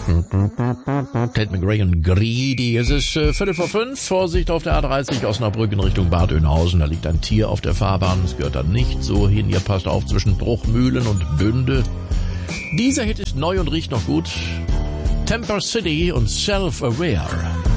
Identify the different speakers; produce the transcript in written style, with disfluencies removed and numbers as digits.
Speaker 1: Tate McRae und Greedy. Es ist 4:45. Vorsicht auf der A30 Osnabrück in Richtung Bad Oeynhausen. Da liegt ein Tier auf der Fahrbahn. Es gehört da nicht so hin. Ihr passt auf zwischen Bruchmühlen und Bünde. Dieser Hit ist neu und riecht noch gut. Temper City und Self-Aware.